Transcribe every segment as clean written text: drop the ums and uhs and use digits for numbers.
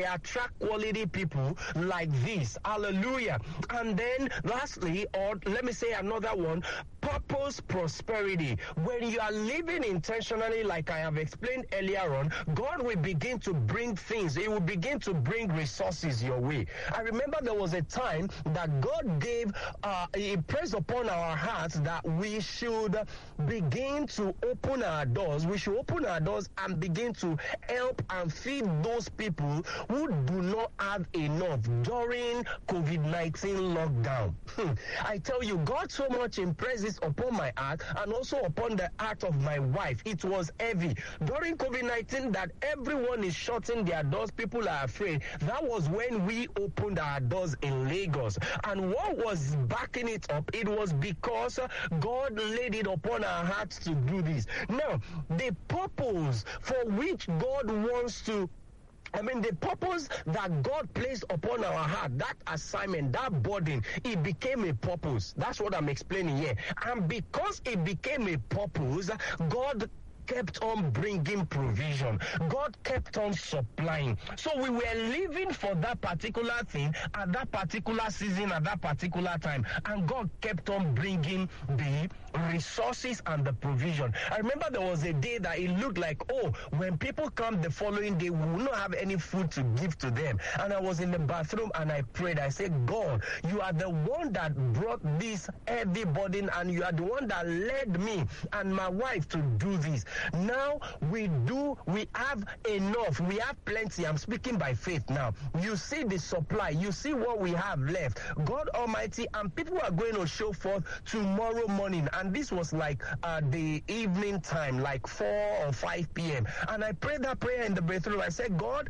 attract quality people like this. Hallelujah. And then lastly, or let me say another one, purpose prosperity. When you are living intentionally, like I have explained earlier on, God will begin to bring things. He will begin to bring resources your way. I remember there was a time that God gave, He pressed upon our hearts that we should begin to open our doors. We should open our doors and begin to help and feed those people who do not have enough during COVID-19 lockdown. I tell you, God so much impressed this upon my heart and also upon the heart of my wife. It was heavy. During COVID-19 that everyone is shutting their doors, people are afraid. That was when we opened our doors in Lagos. And what was backing it up? It was because God laid it upon our hearts to do this. Now, the purpose for which God wants to the purpose that God placed upon our heart, that assignment, that burden, it became a purpose. That's what I'm explaining here. And because it became a purpose, God kept on bringing provision. God kept on supplying. So we were living for that particular thing at that particular season, at that particular time. And God kept on bringing the resources and the provision. I remember there was a day that it looked like, when people come the following day, we will not have any food to give to them. And I was in the bathroom and I prayed. I said, God, you are the one that brought this heavy burden, and you are the one that led me and my wife to do this. Now we have enough, we have plenty. I'm speaking by faith now. You see the supply, you see what we have left. God Almighty, and people are going to show forth tomorrow morning. And this was like the evening time, like 4 or 5 p.m. And I prayed that prayer in the bathroom. I said, God,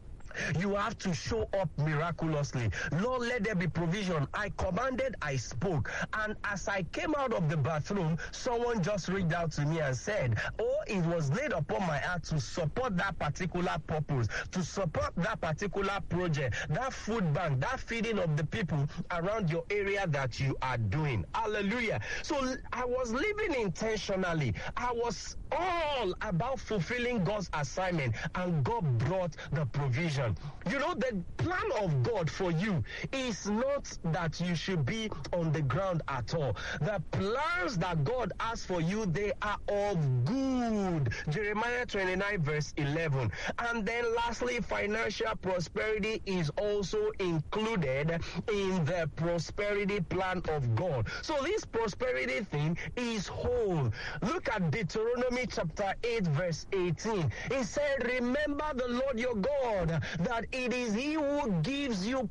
you have to show up miraculously. Lord, let there be provision. I commanded, I spoke. And as I came out of the bathroom, someone just reached out to me and said, it was laid upon my heart to support that particular purpose, to support that particular project, that food bank, that feeding of the people around your area that you are doing. Hallelujah. So I was living intentionally. I was all about fulfilling God's assignment, and God brought the provision. You know, the plan of God for you is not that you should be on the ground at all. The plans that God has for you, they are of good. Jeremiah 29 verse 11. And then lastly, financial prosperity is also included in the prosperity plan of God. So this prosperity thing is whole. Look at Deuteronomy chapter 8 verse 18. It said, remember the Lord your God, that it is He who gives you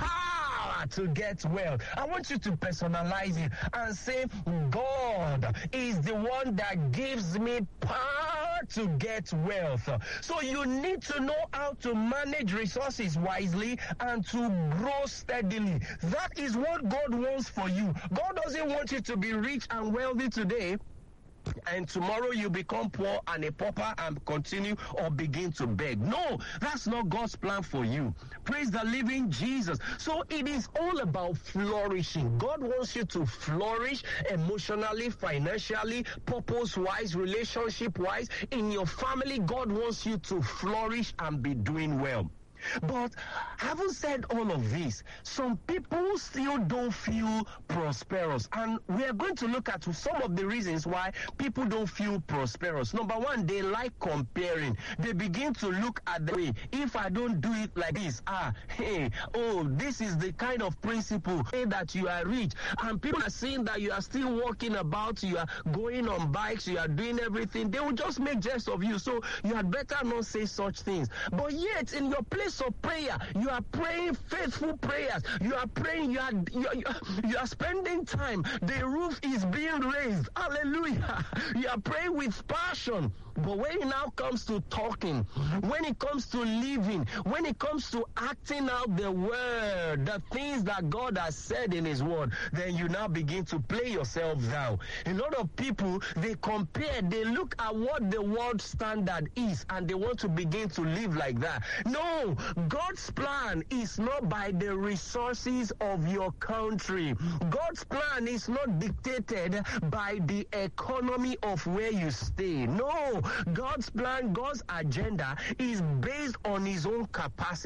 power to get wealth. I want you to personalize it and say, God is the one that gives me power to get wealth. So you need to know how to manage resources wisely and to grow steadily. That is what God wants for you. God doesn't want you to be rich and wealthy today, and tomorrow you become poor and a pauper and continue or begin to beg. No, that's not God's plan for you. Praise the living Jesus. So it is all about flourishing. God wants you to flourish emotionally, financially, purpose-wise, relationship-wise. In your family, God wants you to flourish and be doing well. But having said all of this, some people still don't feel prosperous. And we are going to look at some of the reasons why people don't feel prosperous. Number one, they like comparing. They begin to look at the way, if I don't do it like this, this is the kind of principle that you are rich. And people are saying that you are still walking about, you are going on bikes, you are doing everything. They will just make jest of you. So you had better not say such things. But yet, in your place of prayer, you are praying faithful prayers. You are praying, you are spending time. The roof is being raised. Hallelujah. You are praying with passion. But when it now comes to talking, when it comes to living, when it comes to acting out the word, the things that God has said in His word, then you now begin to play yourself down. A lot of people, they compare, they look at what the world standard is, and they want to begin to live like that. No, God's plan is not by the resources of your country. God's plan is not dictated by the economy of where you stay. No, God's plan, God's agenda is based on His own capacity.